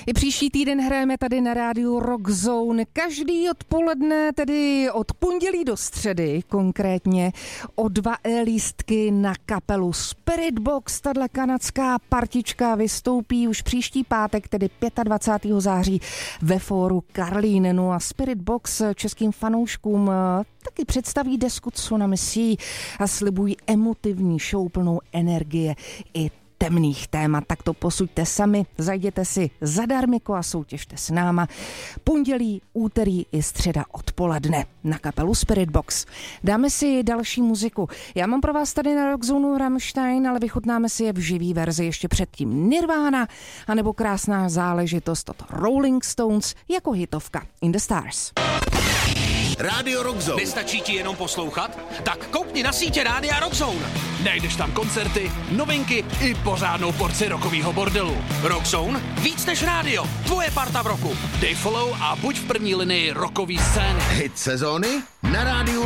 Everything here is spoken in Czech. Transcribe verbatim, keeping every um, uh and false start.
I příští týden hrajeme tady na rádiu Rock Zone. Každý odpoledne, tedy od pondělí do středy, konkrétně o dva e-lístky na kapelu Spirit Box. Tato kanadská partička vystoupí už příští pátek, tedy dvacátého pátého září ve fóru Karlín. No a Spirit Box českým fanouškům taky představí desku Tsunami Sea a slibují emotivní show plnou energie i temných témat, tak to posuďte sami, zajděte si zadarmiko a soutěžte s náma. Pondělí, úterý i středa odpoledne na kapelu Spirit Box. Dáme si další muziku. Já mám pro vás tady na Rockzonu Rammstein, ale vychutnáme si je v živý verzi ještě předtím Nirvana, anebo krásná záležitost od Rolling Stones jako hitovka In the Stars. Rádio Rockzone. Nestačí ti jenom poslouchat? Tak koukni na sítě Rádia Rockzone. Najdeš tam koncerty, novinky i pořádnou porci rockovýho bordelu. Rockzone? Víc než rádio. Tvoje parta v roku. Dej follow a buď v první linii rockový scény. Hit sezóny na rádiu